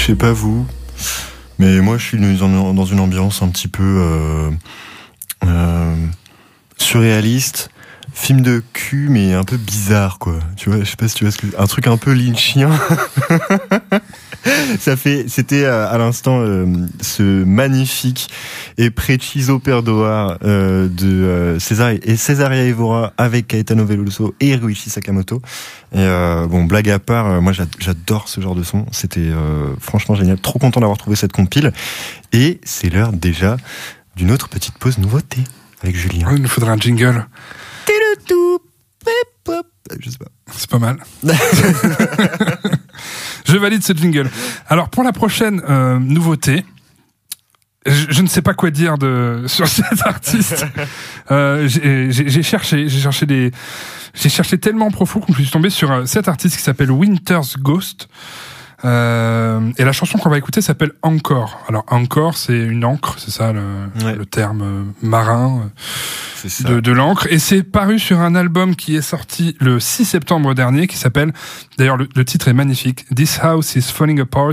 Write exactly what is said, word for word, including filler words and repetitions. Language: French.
sais pas vous, mais moi je suis dans, dans une ambiance un petit peu euh, euh, surréaliste, film de cul mais un peu bizarre quoi. Tu vois, je sais pas si tu vois ce que un truc un peu lynchien. Ça fait, c'était à l'instant euh, ce magnifique et preciso perdoar euh, de euh, César et Césaria Évora avec Caetano Veloso et Ryuichi Sakamoto. Et euh, bon, blague à part, euh, moi j'adore ce genre de son. C'était euh, franchement génial. Trop content d'avoir trouvé cette compile. Et c'est l'heure déjà d'une autre petite pause nouveauté avec Julien. Oh, il nous faudra un jingle. Je sais pas. C'est pas mal. Je valide ce jingle. Alors pour la prochaine euh, nouveauté, je, je ne sais pas quoi dire de sur cet artiste. Euh, j'ai, j'ai, j'ai cherché, j'ai cherché des, j'ai cherché tellement profond que je suis tombé sur euh, cet artiste qui s'appelle Winter's Ghost. Euh, et la chanson qu'on va écouter s'appelle Encore. Alors Encore, c'est une ancre, c'est ça le, ouais. le terme marin c'est ça. De, de l'encre. Et c'est paru sur un album qui est sorti le six septembre dernier, qui s'appelle, d'ailleurs le, le titre est magnifique, This House is Falling Apart.